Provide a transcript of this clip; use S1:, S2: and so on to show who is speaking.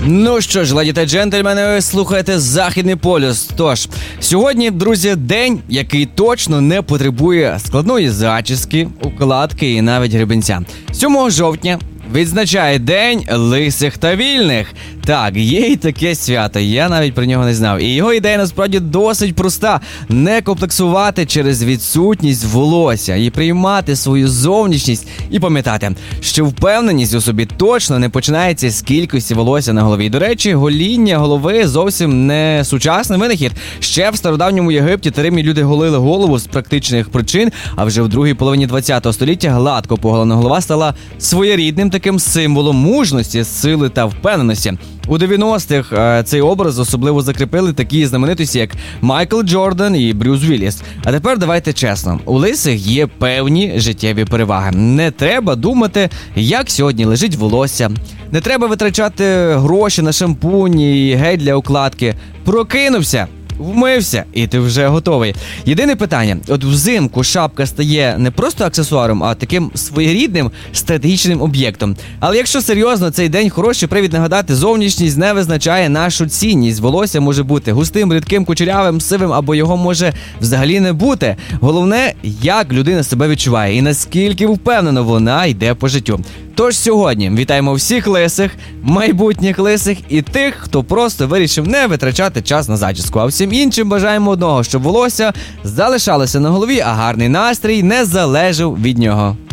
S1: Ну що ж, леді та джентльмени, ви слухаєте Західний полюс. Тож, сьогодні, друзі, день, який точно не потребує складної зачіски, укладки і навіть гребенця. 7 жовтня відзначає День лисих та вільних. Так, є й таке свято, я навіть про нього не знав. І його ідея насправді досить проста. Не комплексувати через відсутність волосся і приймати свою зовнішність і пам'ятати, що впевненість у собі точно не починається з кількості волосся на голові. До речі, гоління голови зовсім не сучасний винахід. Ще в стародавньому Єгипті теревні люди голили голову з практичних причин, а вже в другій половині ХХ століття гладко поголена голова стала своєрідним таким символом мужності, сили та впевненості. У 90-х цей образ особливо закріпили такі знаменитості, як Майкл Джордан і Брюс Вілліс. А тепер давайте чесно, у лисих є певні життєві переваги. Не треба думати, як сьогодні лежить волосся. Не треба витрачати гроші на шампунь і гель для укладки. Прокинувся, вмився, і ти вже готовий. Єдине питання, от взимку шапка стає не просто аксесуаром, а таким своєрідним стратегічним об'єктом. Але якщо серйозно, цей день хороший привід нагадати, зовнішність не визначає нашу цінність. Волосся може бути густим, рідким, кучерявим, сивим, або його може взагалі не бути. Головне, як людина себе відчуває і наскільки впевнено вона йде по життю. Тож сьогодні вітаємо всіх лисих, майбутніх лисих і тих, хто просто вирішив не витрачати час на зачіску. А всім іншим бажаємо одного, щоб волосся залишалося на голові, а гарний настрій не залежав від нього.